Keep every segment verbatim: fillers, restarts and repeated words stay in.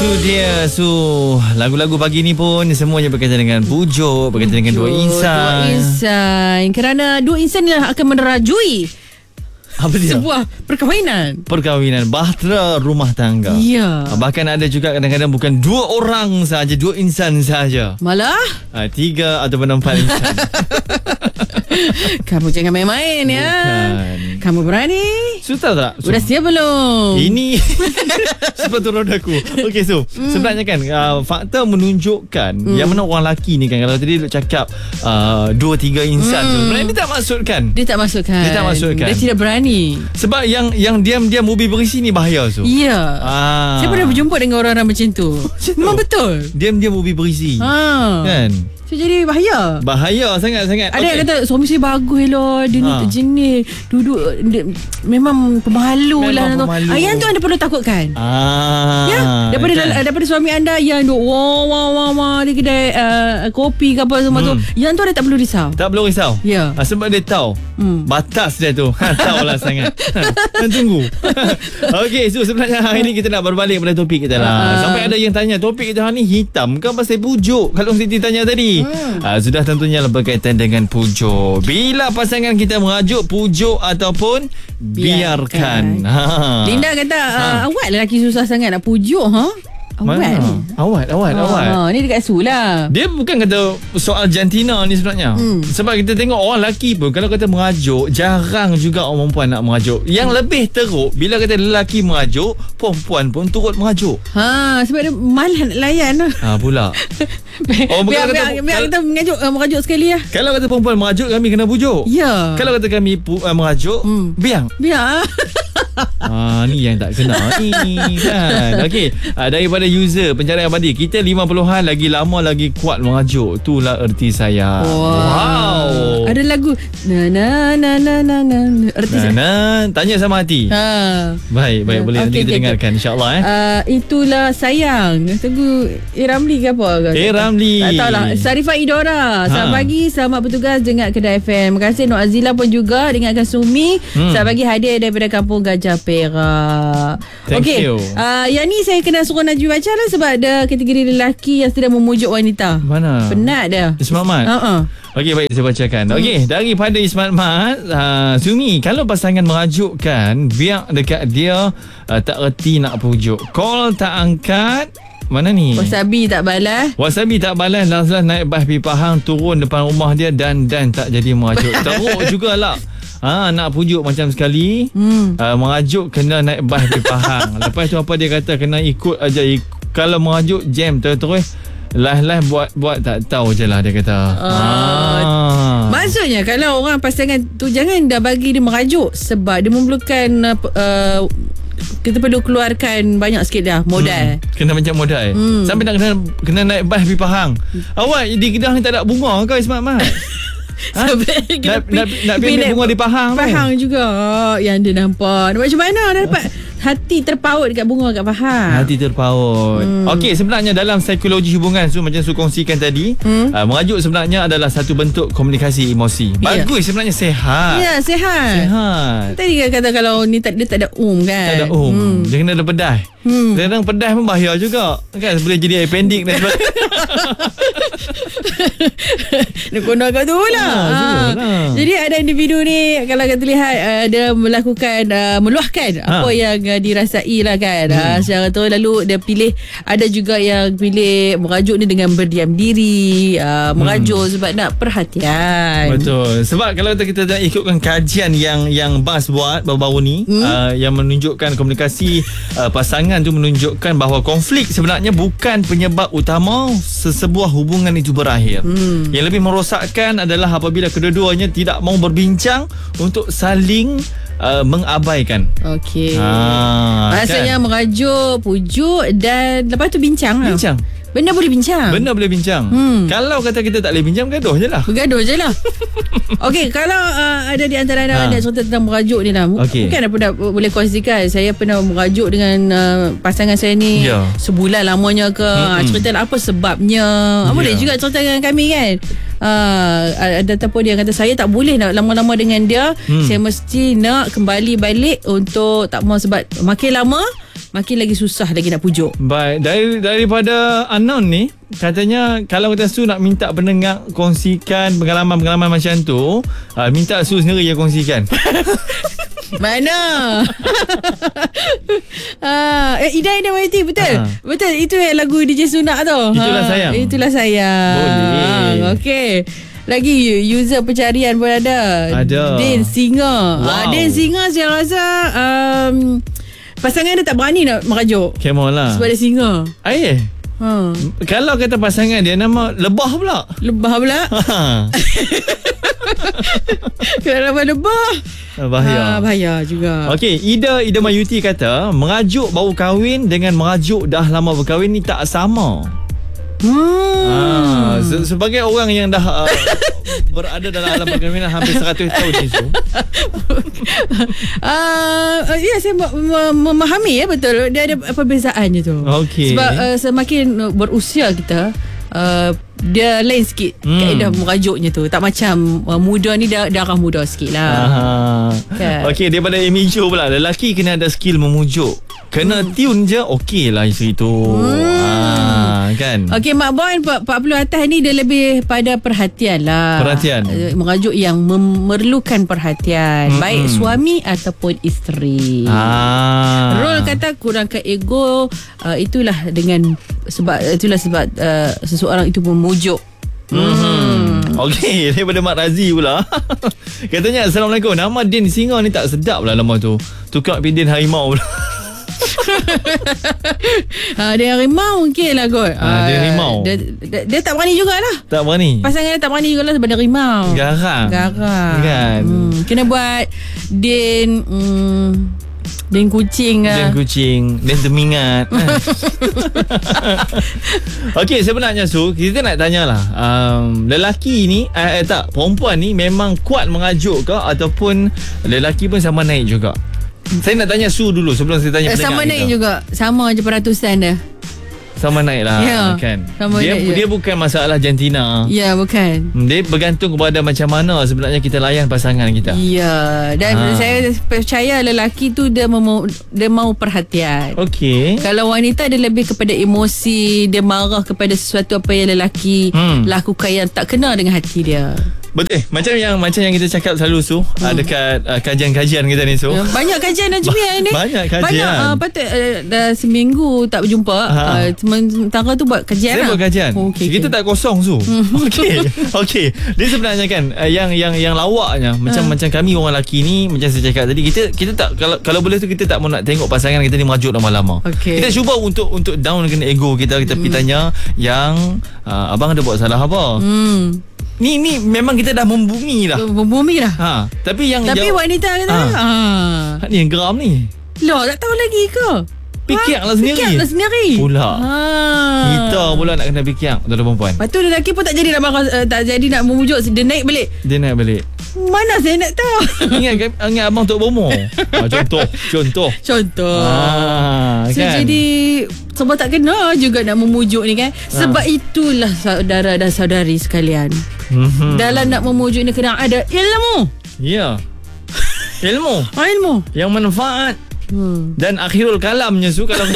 dia. So, lagu-lagu pagi ni pun semuanya berkaitan dengan pujuk, berkaitan dengan dua insan. Dua insan. Kerana dua insan ni akan menerajui apa dia? Sebuah perkahwinan. Perkahwinan, bahtera rumah tangga. Ya. Bahkan ada juga kadang-kadang bukan dua orang saja, dua insan saja. Malah ha, tiga ataupun empat insan. Kamu jangan main-main ya. Bukan. Kamu berani? Sudah tak? Sudah siap belum? Ini sepatu rodaku. Okey, so mm. sebenarnya kan uh, fakta menunjukkan mm. yang mana orang lelaki ni kan, kalau tadi duk cakap uh, dua tiga insan mm. tu, sebenarnya dia tak maksudkan. Dia tak maksudkan. Dia tak maksudkan. Dia tidak berani. Sebab yang yang diam-diam mobil berisi ni bahaya tu. Ya. Ah. Saya pernah berjumpa dengan orang-orang macam tu. Memang betul. Diam-diam mobil berisi. Ha. Kan? So jadi bahaya. Bahaya sangat-sangat. Ada okay. yang kata suami saya bagus lah, dia ha. ni terjenis, duduk dia, memang pemalu lah. Pemalu. Ah, yang tu anda perlu takutkan. Ah. Ya, daripada kan? daripada suami anda yang duk wah wah wah wah di kedai uh, kopi ke apa semua hmm. tu, yang tu anda tak perlu risau. Tak perlu risau. Ya. Ha, sebab dia tahu hmm. batas dia tu. Ha, tahulah sangat. Dan tunggu. Okey, so sebenarnya hari ni kita nak berbalik pada topik kita lah. Uh. Sampai ada yang tanya topik kita hari ni hitam ke pasal pujuk? Kalau Siti tanya tadi. Hmm. Uh, sudah tentunya berkaitan dengan pujuk. Bila pasangan kita merajuk, pujuk ataupun biarkan. biarkan. Ha. Linda kata uh, ha. awak lelaki susah sangat nak pujuk, ha? Awak ni. Awak, awak, ha, awak. Ha, ni dekat Su lah. Dia bukan kata soal jantina ni sebenarnya. Hmm. Sebab kita tengok orang lelaki pun kalau kata merajuk, jarang juga orang perempuan nak merajuk. Yang hmm. lebih teruk bila kata lelaki merajuk, perempuan pun turut merajuk. Ha, sebab dia malas nak layan. Ha pula. Oh, biar, biar, kata, biar kita mengajuk, uh, merajuk sekali lah. Kalau kata perempuan merajuk, kami kena pujuk. Ya. Kalau kata kami pu, uh, merajuk, hmm. biang. Biar. Ah, ni yang tak kena ni kan. Okey, ah, daripada user pencarian abadi, kita lima puluhan lagi lama lagi kuat merajuk. Itulah erti saya. Wow. wow. Ada lagu na na na na na na. Erti na, na. Tanya sama hati. Ha. Baik, baik, boleh okay, nanti kita okay, dengarkan okay. insya-Allah eh. Uh, itulah sayang. Tunggu Eh Ramli ke apa? Eh Ramli. Tak tahulah. Sarifah Idora. Selamat ha. pagi, selamat bertugas dengan Kedai F M. Terima kasih Nur Azila pun juga dengarkan Sumi. Hmm. Selamat pagi hadiah daripada Kampung Gajah Perak. Thank okay. you. Uh, yang ni saya kena suruh Najib baca lah sebab ada kategori lelaki yang sedang memujuk wanita. Mana? Penat dia. Ismat Mat. Uh-uh. Okey, baik, saya bacakan. Hmm. Okey, daripada Ismat Mat, uh, Sumi, kalau pasangan merajukkan, biar dekat dia uh, tak erti nak pujuk. Call tak angkat. Mana ni? Wasabi tak balas. Wasabi tak balas. Langsung naik bas pergi Pahang, turun depan rumah dia dan dan tak jadi merajuk. Teruk jugalah. Ha, nak pujuk macam sekali hmm. uh, merajuk kena naik bas pergi Pahang. Lepas tu apa dia kata, kena ikut aja. Ikut. Kalau merajuk jam terus-terus, lah-lah buat-buat tak tahu je lah dia kata. uh, ah. Maksudnya kalau orang pasangan tu jangan dah bagi dia merajuk, sebab dia memerlukan uh, kita perlu keluarkan banyak sikit dah modal. hmm. Kena macam modal hmm. sampai nak kena, kena naik bas pergi Pahang. hmm. Awak di Kedah ni tak ada bunga ke Ismat Mat? Ha? Nak, nak, nak pilih bunga di Pahang Pahang tu? Juga yang dia nampak. Macam mana dia dapat hati terpaut dekat bunga kat Pahang? Hati terpaut. hmm. Okey, sebenarnya dalam psikologi hubungan so, macam Su kongsikan tadi, hmm. uh, merajuk sebenarnya adalah satu bentuk komunikasi emosi. Bagus, yeah. sebenarnya sehat. Ya, yeah, sehat. Sehat. Tadi kan kata kalau ni tak, dia tak ada um kan. Tak ada um. Hmm. Dia kena ada pedas. Hmm. Kadang pedas pun bahaya juga. Kan boleh jadi appendix dan sebagainya. Dia kena kat tu pula. Ha, ha. Jadi ada individu ni kalau kita lihat uh, dia melakukan uh, meluahkan ha. apa yang uh, dirasai lah kan. Hmm. Uh, secara tu lalu dia pilih, ada juga yang pilih merajuk ni dengan berdiam diri, uh, merajuk hmm. sebab nak perhatian. Betul. Sebab kalau kita, kita dah ikutkan kajian yang yang Bas buat baru-baru ni, hmm. uh, yang menunjukkan komunikasi uh, pasangan tu menunjukkan bahawa konflik sebenarnya bukan penyebab utama sesebuah hubungan itu berakhir. Hmm. Yang lebih merosakkan adalah apabila kedua-duanya tidak mau berbincang untuk saling uh, mengabaikan. Okey. Ha, maksudnya kan? Merajuk, pujuk dan lepas tu bincang. Bincang. Lah. Benda boleh bincang. Benda boleh bincang. Hmm. Kalau kata kita tak boleh bincang, bergaduh je lah. Bergaduh je lah. Okey, kalau uh, ada di antara anda ha. yang cerita tentang merajuk ni lah. Okay. Mungkin anda pernah boleh kongsikan. Saya pernah merajuk dengan uh, pasangan saya ni yeah. sebulan lamanya ke. Hmm. Cerita lah apa sebabnya. Yeah. Boleh juga cerita dengan kami kan. Uh, ada ataupun dia kata saya tak boleh nak lama-lama dengan dia. Hmm. Saya mesti nak kembali balik untuk tak mau sebab makin lama makin lagi susah lagi nak pujuk. Baik, dari daripada Anon ni katanya kalau kita Su nak minta pendengar kongsikan pengalaman-pengalaman macam tu, uh, minta Su sendiri yang kongsikan. Mana? ah, eh, Ida Ida Waiti betul. Ha. Betul, itu yang lagu D J Sunak tu. Itulah ha, sayang. Itulah sayang. Boleh. Okey. Lagi user pencarian pun ada. Ada. Din Singa. Wow. Ah, Din Singa saya rasa um, pasangan dia tak berani nak merajuk. Come on lah. Sebab dia singa. Ayah. Ha. Kalau kata pasangan dia nama Lebah pula. Lebah pula. Ha. Kalau nama lebah. Bahaya. Ha, bahaya juga. Okey, Ida Ida Mayuti kata merajuk baru kahwin dengan merajuk dah lama berkahwin ni tak sama. Hmm. Ha, se- sebagai orang yang dah uh, berada dalam alam perkahwinan hampir seratus tahun ni so. uh, ya saya mem- memahami ya betul dia ada perbezaannya tu. Okey. Sebab uh, semakin berusia kita uh, dia lain sikit hmm. kaedah merajuknya tu. Tak macam uh, muda ni dah darah muda sikit lah. Kan? Okey, daripada Amy Jo pula, lelaki kena ada skill memujuk. Kena hmm. tune je okey lah isu itu. Hmm. Ha, kan. Okey, Mak Bon empat puluh atas ni dia lebih pada perhatian lah. Perhatian. Uh, merajuk yang memerlukan perhatian, hmm. baik suami ataupun isteri. Ah. Rol kata kurangkan ego, uh, itulah dengan sebab itulah sebab uh, seseorang itu memujuk. Hmm. Okey, daripada Mak Razi pula. Katanya Assalamualaikum, nama Din Singa ni tak sedap lah nama tu. Tukar pergi Din Harimau pula. ha, dia harimau mungkin lah kot. ha, Dia harimau dia, dia, dia tak berani jugalah. Tak berani. Pasangan dia tak berani jugalah sebab dia harimau. Garang. Garang Kan hmm, kena buat Din hmm, Din kucing Din lah. kucing Din temingat. Okey, sebenarnya Su, kita nak tanyalah um, lelaki ni eh, eh, tak, perempuan ni memang kuat mengajuk ke ataupun lelaki pun sama naik juga? Saya nak tanya Su dulu sebelum saya tanya pendengar. Sama naik kita. juga. Sama je peratusan dia. Sama naik lah ya, kan. Sama dia naik dia je. Bukan masalah jantina. Ya, bukan. Dia bergantung kepada macam mana sebenarnya kita layan pasangan kita. Ya, dan ha. saya percaya lelaki tu dia mau dia mau perhatian. Okey. Kalau wanita dia lebih kepada emosi, dia marah kepada sesuatu apa yang lelaki hmm. lakukan yang tak kena dengan hati dia. Betul. Macam yang macam yang kita cakap selalu Su, hmm. dekat uh, kajian-kajian kita ni Su. Banyak kajian Najmi ba- ni. Banyak kajian. Banyak uh, patut uh, dah seminggu tak berjumpa. Ha. Uh, sementara tu buat kajian. Saya lah. buat kajian. Oh, okay, kita okay. tak kosong Su. Okey. Okey. Dia sebenarnya kan uh, yang yang yang lawaknya macam uh. macam kami orang lelaki ni macam saya cakap tadi, kita kita tak kalau kalau boleh tu kita tak mau nak tengok pasangan kita ni merajuk lama-lama. Okay. Kita cuba untuk untuk downkan ego kita, kita pergi tanya yang uh, abang ada buat salah apa? Hmm. Ni ni memang kita dah membumi dah. Membumi dah. Ha, tapi yang Tapi jawab, wanita kata, ha. ha. Ni yang geram ni. Loh, tak tahu lagi ke? Pikiak lah sendiri. Pikiak lah sendiri. Pula. Ha. Kita pula nak kena pikiak tuan perempuan. Lepas tu lelaki pun tak jadi nak marah, uh, tak jadi nak memujuk, dia naik balik. Dia naik balik. Mana saya nak tahu. Ingat ingat abang Tok Bomo. ha, contoh, contoh. Contoh. Ha, so kan? jadi sebab tak kena juga nak memujuk ni kan. Sebab ha. itulah saudara dan saudari sekalian. Mm-hmm. Dalam nak memujuk ni kena ada ilmu. Ya. Ilmu. Ha, ilmu. Yang manfaat. Hmm. Dan akhirul kalamnya Su kalau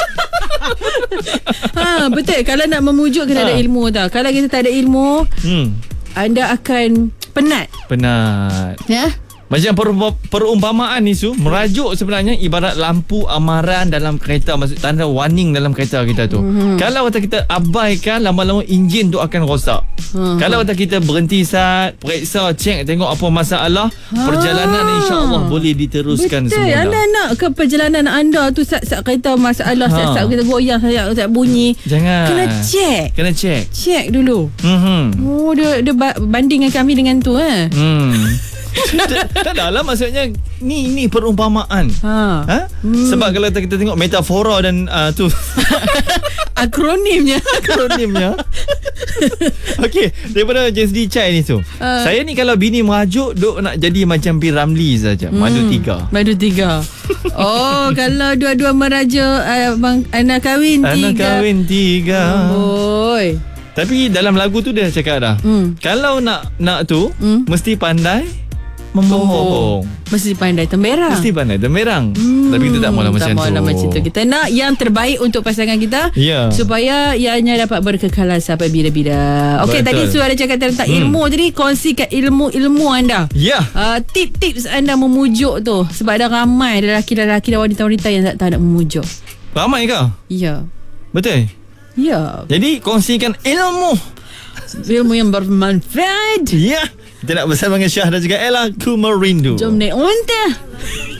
ha, betul. Kalau nak memujuk kena ha. ada ilmu tau. Kalau kita tak ada ilmu, hmm. anda akan penat. Penat. Ya. Macam per, perumpamaan ni Su, merajuk sebenarnya ibarat lampu amaran dalam kereta, maksud tanda warning dalam kereta kita tu. Mm-hmm. Kalau kata kita abaikan, lama-lama enjin tu akan rosak. Mm-hmm. Kalau kata kita berhenti saat, periksa, cek, tengok apa masalah, ha. perjalanan insya-Allah boleh diteruskan betul. semula. Anda nak ke perjalanan anda tu saat-saat kereta masalah, ha. saat-saat kita goyang, saat-saat bunyi. Jangan. Kena cek. Kena cek. Cek dulu. Mm-hmm. Oh, dia, dia bandingkan kami dengan tu eh. Hmm. Tak ada lah, maksudnya ni ni perumpamaan. Ha. ha? Hmm. Sebab kalau kita tengok metafora dan uh, tu akronimnya akronimnya. Okey, daripada J S D Chai ni tu. Uh. Saya ni kalau bini merajuk duk nak jadi macam P Ramlee saja. Hmm. Madu tiga. Madu tiga. Oh, kalau dua-dua merajuk uh, anak kahwin tiga. Anak kahwin tiga. Oh, boy. Tapi dalam lagu tu dia cakap dah, Hmm. kalau nak nak tu Hmm. mesti pandai membohong. Mesti pandai temberang. Mesti pandai temberang. Hmm, Tapi kita tak maulah macam tak tu. maulah macam tu. Kita nak yang terbaik untuk pasangan kita. Ya. Supaya ianya dapat berkekalan sampai bila-bila. Okey, Betul. tadi Su ada cakap tentang Hmm. ilmu tadi. Kongsikan ilmu-ilmu anda. Ya. Uh, tip-tips anda memujuk tu. Sebab ada ramai lelaki-lelaki dan wanita-wanita yang tak tahu nak memujuk. Ramai ke? Ya. Betul. Ya. Jadi kongsikan ilmu. Ilmu yang bermanfaat. Ya. Kita nak bersama dengan Syah dan juga Ella Kumerindu. Jom naik unta.